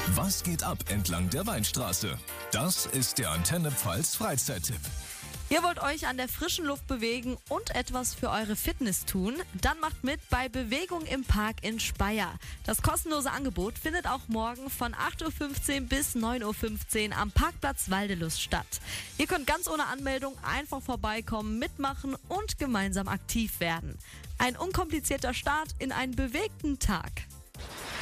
Was geht ab entlang der Weinstraße? Das ist der Antenne Pfalz Freizeittipp. Ihr wollt euch an der frischen Luft bewegen und etwas für eure Fitness tun? Dann macht mit bei Bewegung im Park in Speyer. Das kostenlose Angebot findet auch morgen von 8.15 Uhr bis 9.15 Uhr am Parkplatz Waldelust statt. Ihr könnt ganz ohne Anmeldung einfach vorbeikommen, mitmachen und gemeinsam aktiv werden. Ein unkomplizierter Start in einen bewegten Tag.